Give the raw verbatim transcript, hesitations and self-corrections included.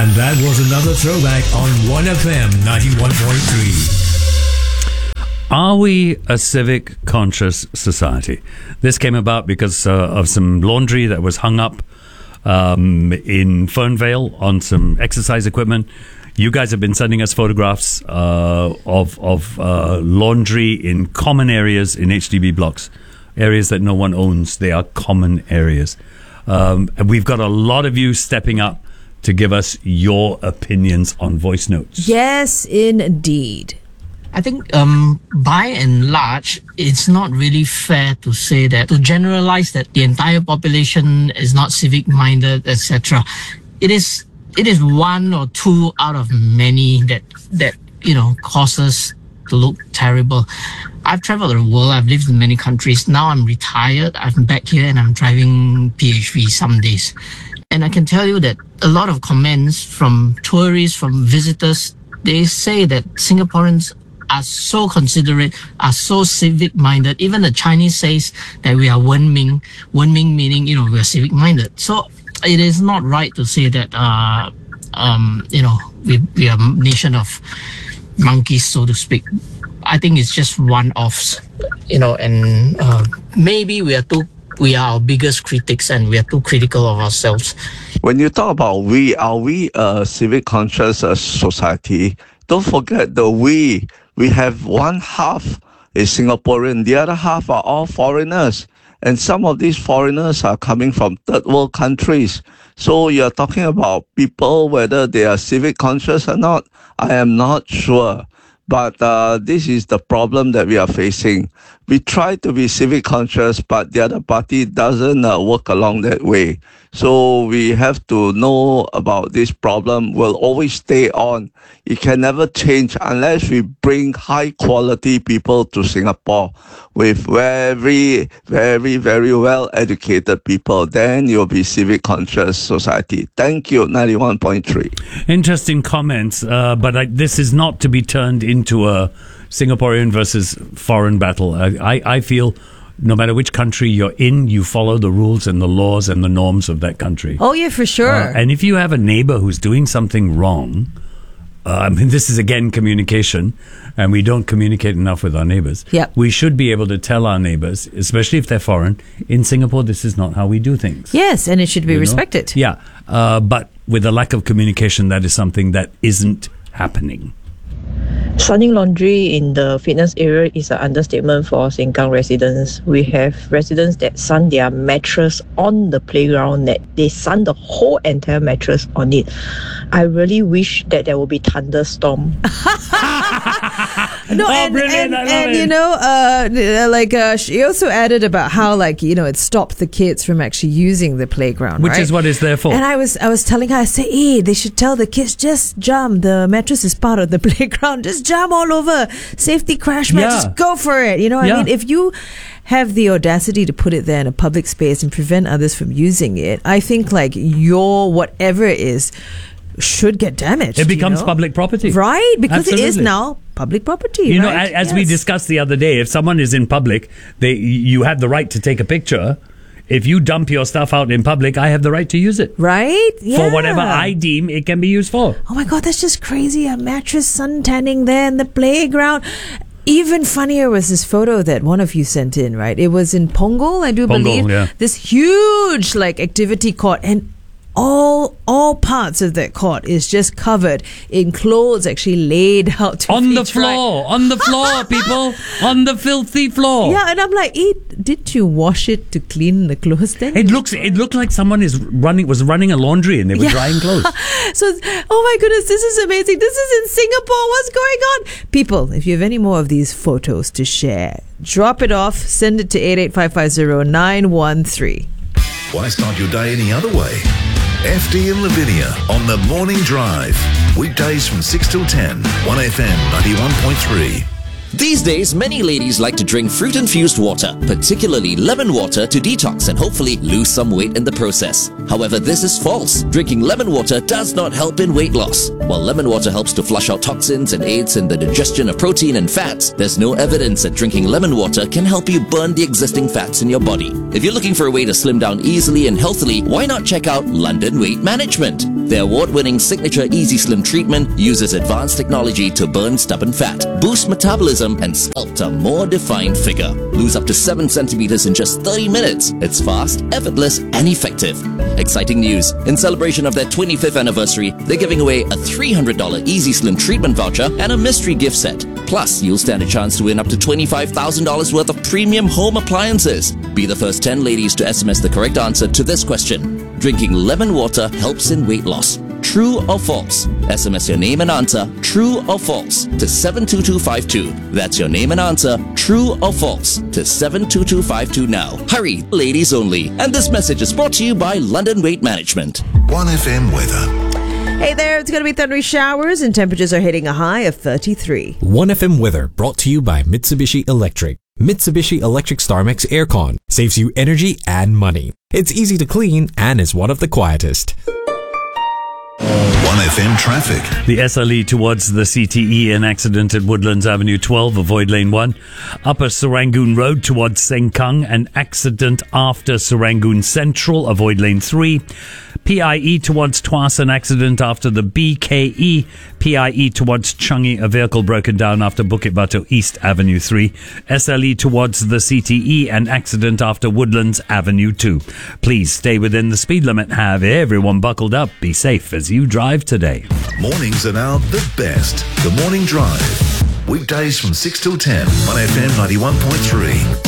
And that was another throwback on one F M ninety-one point three. Are we a civic conscious society? This came about because uh, of some laundry that was hung up um, in Fernvale on some exercise equipment. You guys have been sending us photographs uh, of, of uh, laundry in common areas in H D B blocks, areas that no one owns. They are common areas. Um, and we've got a lot of you stepping up to give us your opinions on voice notes. Yes, indeed. I think um, by and large, it's not really fair to say that, to generalize that the entire population is not civic-minded, et cetera. It is it is one or two out of many that, that you know, causes to look terrible. I've traveled the world. I've lived in many countries. Now I'm retired. I'm back here and I'm driving P H V some days. And I can tell you that a lot of comments from tourists, from visitors, they say that Singaporeans are so considerate, are so civic-minded. Even the Chinese says that we are Wenming. Wenming meaning, you know, we are civic-minded. So it is not right to say that, uh, um, you know, we, we are a nation of monkeys, so to speak. I think it's just one-offs, you know, and uh, maybe we are too we are our biggest critics and we are too critical of ourselves. When you talk about we, are we a civic conscious uh, society? Don't forget the we. We have one half is Singaporean, the other half are all foreigners. And some of these foreigners are coming from third world countries. So you're talking about people, whether they are civic conscious or not, I am not sure. But uh, this is the problem that we are facing. We try to be civic conscious, but the other party doesn't uh, work along that way. So we have to know about this problem. Will always stay on. It can never change unless we bring high quality people to Singapore with very, very, very well educated people. Then you'll be civic conscious society. Thank you, ninety-one point three. Interesting comments, uh, but I, this is not to be turned into a Singaporean versus foreign battle. I, I, I feel no matter which country you're in, you follow the rules and the laws and the norms of that country. Oh, yeah, for sure. Uh, and if you have a neighbor who's doing something wrong, uh, I mean, this is again communication, and we don't communicate enough with our neighbors. Yep. We should be able to tell our neighbors, especially if they're foreign, in Singapore, this is not how we do things. Yes, and it should be You know? respected. Yeah, uh, but with a lack of communication, that is something that isn't happening. Sunning laundry in the fitness area is an understatement for Sengkang residents. We have residents that sun their mattress on the playground net. They sun the whole entire mattress on it. I really wish that there will be thunderstorm. No, Oh, and, brilliant. and, I love and it. you know, uh, like uh, she also added about how, like, you know, it stopped the kids from actually using the playground, Which right? is what it's there for. And I was, I was telling her, I said, hey, they should tell the kids, just jump. The mattress is part of the playground. Just jump all over. Safety crash mat. Yeah. Just go for it. You know what Yeah. I mean? If you have the audacity to put it there in a public space and prevent others from using it, I think like your whatever it is should get damaged. It becomes you know? public property. Right? Because it is Absolutely. now public property. You know, right? a- as we Yes. discussed the other day, if someone is in public, they you have the right to take a picture. If you dump your stuff out in public, I have the right to use it. Right? Yeah. For whatever I deem it can be used for. Oh my God, that's just crazy. A mattress sun tanning there in the playground. Even funnier was this photo that one of you sent in, right? It was in Punggol, I do Punggol, believe. yeah. This huge like activity court, and all all parts of that court is just covered in clothes actually laid out to On the be dried. floor. On the floor, people. On the filthy floor. Yeah, and I'm like, hey, did you wash it to clean the clothes then? It looks it looked like someone is running was running a laundry and they were Yeah. drying clothes. So, oh my goodness, this is amazing. This is in Singapore. What's going on? People, if you have any more of these photos to share, drop it off. Send it to eight eight five five zero nine one three. Why start your day any other way? F D and Lavinia on The Morning Drive. Weekdays from six till ten. one F M ninety-one point three. These days, many ladies like to drink fruit-infused water, particularly lemon water, to detox and hopefully lose some weight in the process. However, this is false. Drinking lemon water does not help in weight loss. While lemon water helps to flush out toxins and aids in the digestion of protein and fats, there's no evidence that drinking lemon water can help you burn the existing fats in your body. If you're looking for a way to slim down easily and healthily, why not check out London Weight Management? Their award-winning signature Easy Slim treatment uses advanced technology to burn stubborn fat, boost metabolism, and sculpt a more defined figure. Lose up to seven centimeters in just thirty minutes. It's fast, effortless, and effective. Exciting news. In celebration of their twenty-fifth anniversary, they're giving away a three hundred dollars Easy Slim treatment voucher and a mystery gift set. Plus, you'll stand a chance to win up to twenty-five thousand dollars worth of premium home appliances. Be the first ten ladies to S M S the correct answer to this question. Drinking lemon water helps in weight loss. True or false? S M S your name and answer, true or false, to seven two two five two. That's your name and answer, true or false, to seven two two five two now. Hurry, ladies only. And this message is brought to you by London Weight Management. one F M weather. Hey there, it's going to be thundery showers and temperatures are hitting a high of thirty-three. one F M weather brought to you by Mitsubishi Electric. Mitsubishi Electric StarMax Aircon saves you energy and money. It's easy to clean and is one of the quietest. one F M traffic. The S L E towards the C T E, an accident at Woodlands Avenue twelve, avoid lane one. Upper Serangoon Road towards Sengkang, an accident after Serangoon Central, avoid lane three. P I E towards Tuas, an accident after the B K E. P I E towards Changi, a vehicle broken down after Bukit Batu East Avenue three. S L E towards the C T E, an accident after Woodlands Avenue two. Please stay within the speed limit. Have everyone buckled up. Be safe as you drive today. Mornings are now the best. The Morning Drive. Weekdays from six till ten. one F M ninety-one point three.